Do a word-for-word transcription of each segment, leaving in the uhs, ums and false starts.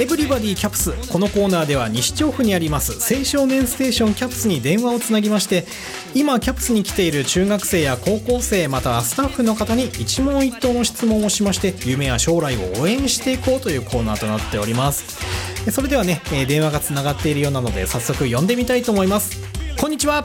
エブリバディキャプス。このコーナーでは西調布にあります青少年ステーションキャプスに電話をつなぎまして、今キャプスに来ている中学生や高校生、またはスタッフの方に一問一答の質問をしまして、夢や将来を応援していこうというコーナーとなっております。それではね、電話がつながっているようなので早速呼んでみたいと思います。こんにちは。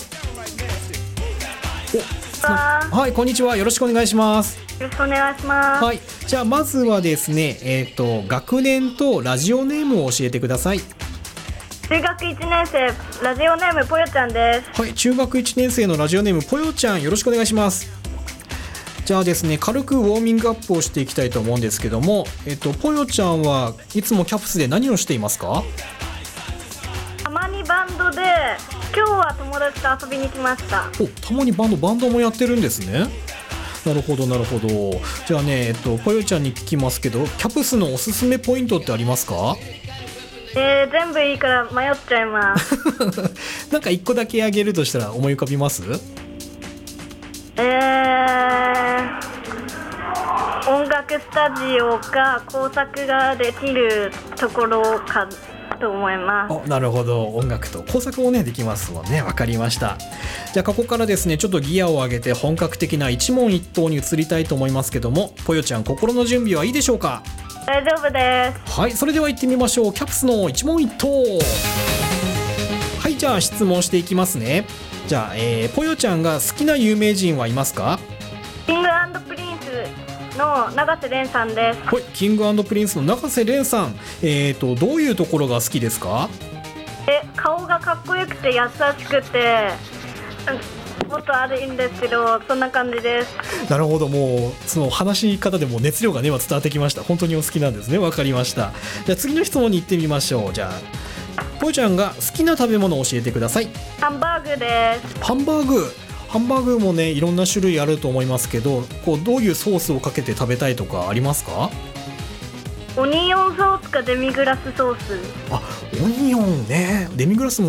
おはい、こんにちは。よろしくお願いします。 よろしくお願いします。 はい、じゃあまずはですね、えーと、学年とラジオネームを教えてください。 中学いちねん生、ラジオネームぽよちゃんです。 はい、中学いちねん生のラジオネームぽよちゃん、よろしくお願いします。じゃあですね、軽くウォーミングアップをしていきたいと思うんですけども、えっと、ぽよちゃんはいつもキャプスで何をしていますか？ たまにバンドで、今日は友達と遊びに来ました。 お、たまにバンドバンドもやってるんですね。なるほどなるほど。じゃあね、えっと、ぽよちゃんに聞きますけど、キャプスのおすすめポイントってありますか？ えー、全部いいから迷っちゃいますなんか一個だけあげるとしたら思い浮かびます？ えー、音楽スタジオか工作ができるところかと思います。 お、なるほど。音楽と工作もねできますもんね。わかりました。じゃあここからですね、ちょっとギアを上げて本格的な一問一答に移りたいと思いますけども、ぽよちゃん心の準備はいいでしょうか？ 大丈夫です。 はい、それでは行ってみましょう。キャプスの一問一答。はい、じゃあ質問していきますね。じゃあ、えー、ぽよちゃんが好きな有名人はいますか？ キング&プリンスの永瀬廉さんです。 はい、キング&プリンスの永瀬廉さん、えーとどういうところが好きですか？ え、顔がかっこよくて優しくて、もっとあるんですけど、そんな感じです。 なるほど、もうその話し方でも熱量がね伝わってきました。本当にお好きなんですね。わかりました。じゃあ次の質問に行ってみましょう。じゃあぽよちゃんが好きな食べ物を教えてください。 ハンバーグです。 ハンバーグ。ハンバーグもねいろんな種類あると思いますけど、こうどういうソースをかけて食べたいとかありますか？ オニオンソースかデミグラスソース。 あ、オニオンね。デミグラスも